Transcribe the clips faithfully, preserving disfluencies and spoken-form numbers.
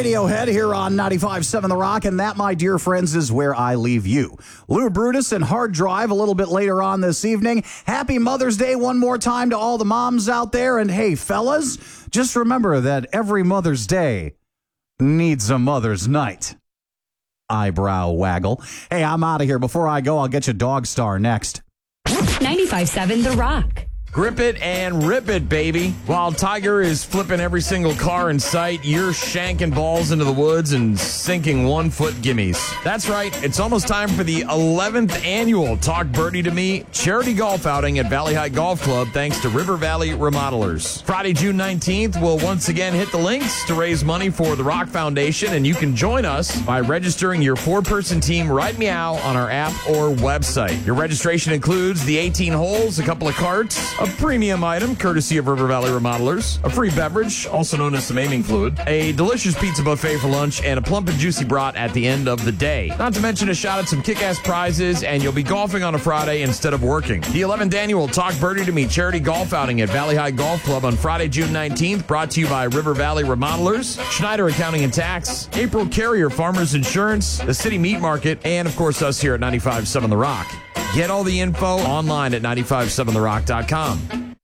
Radiohead here on ninety-five point seven The Rock, and that, my dear friends, is where I leave you. Lou Brutus and Hard Drive a little bit later on this evening. Happy Mother's Day one more time to all the moms out there, and hey, fellas, just remember that every Mother's Day needs a Mother's Night. Eyebrow waggle. Hey, I'm out of here. Before I go, I'll get you Dog Star next. ninety-five point seven The Rock. Grip it and rip it, baby. While Tiger is flipping every single car in sight, you're shanking balls into the woods and sinking one-foot gimmies. That's right. It's almost time for the eleventh annual Talk Birdie to Me charity golf outing at Valley High Golf Club, thanks to River Valley Remodelers. Friday, June nineteenth, we'll once again hit the links to raise money for the Rock Foundation, and you can join us by registering your four-person team right meow on our app or website. Your registration includes the eighteen holes, a couple of carts, a premium item courtesy of River Valley Remodelers, a free beverage, also known as some aiming fluid, a delicious pizza buffet for lunch, and a plump and juicy brat at the end of the day. Not to mention a shot at some kick-ass prizes, and you'll be golfing on a Friday instead of working. The eleventh annual Talk Birdie to Me charity golf outing at Valley High Golf Club on Friday, June nineteenth, brought to you by River Valley Remodelers, Schneider Accounting and Tax, April Carrier Farmers Insurance, the City Meat Market, and of course us here at ninety-five point seven The Rock. Get all the info online at ninety-five seven the rock dot com.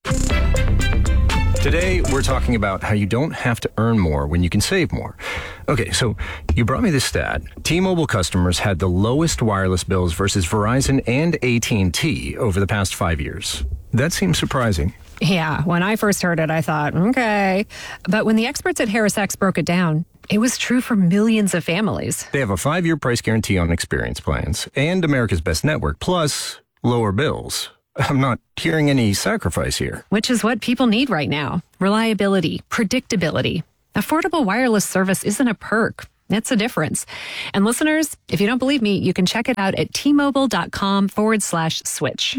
Today, we're talking about how you don't have to earn more when you can save more. Okay, so you brought me this stat. T-Mobile customers had the lowest wireless bills versus Verizon and A T and T over the past five years. That seems surprising. Yeah, when I first heard it, I thought, okay. But when the experts at HarrisX broke it down, it was true for millions of families. They have a five-year price guarantee on experience plans and America's Best Network, plus lower bills. I'm not hearing any sacrifice here. Which is what people need right now. Reliability, predictability. Affordable wireless service isn't a perk. It's a difference. And listeners, if you don't believe me, you can check it out at tmobile.com forward slash switch.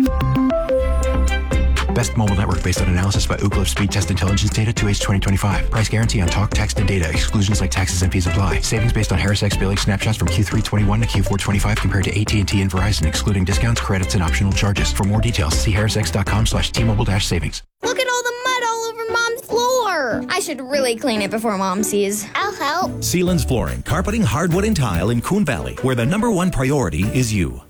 Best mobile network based on analysis by Ookla Speed Test Intelligence data to H twenty twenty-five. Price guarantee on talk, text, and data. Exclusions like taxes and fees apply. Savings based on HarrisX billing snapshots from Q three twenty-one to Q four twenty-five compared to A T and T and Verizon, excluding discounts, credits, and optional charges. For more details, see harrisx.com slash T-Mobile dash savings. Look at all the mud all over Mom's floor. I should really clean it before Mom sees. I'll help. Sealands Flooring, carpeting, hardwood, and tile in Coon Valley, where the number one priority is you.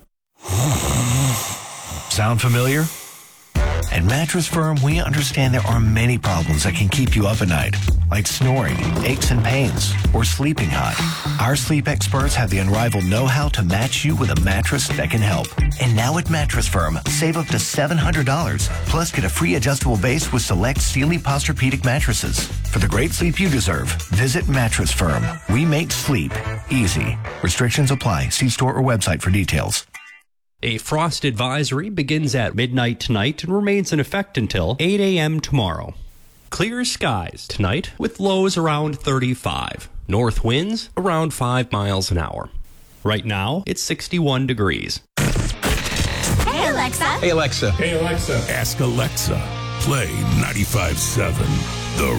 Sound familiar? At Mattress Firm, we understand there are many problems that can keep you up at night, like snoring, aches and pains, or sleeping hot. Our sleep experts have the unrivaled know-how to match you with a mattress that can help. And now at Mattress Firm, save up to seven hundred dollars, plus get a free adjustable base with select Sealy Posturepedic mattresses. For the great sleep you deserve, visit Mattress Firm. We make sleep easy. Restrictions apply. See store or website for details. A frost advisory begins at midnight tonight and remains in effect until eight a.m. tomorrow. Clear skies tonight with lows around thirty-five. North winds around five miles an hour. Right now, it's sixty-one degrees. Hey, Alexa. Hey, Alexa. Hey, Alexa. Ask Alexa. Play ninety-five point seven.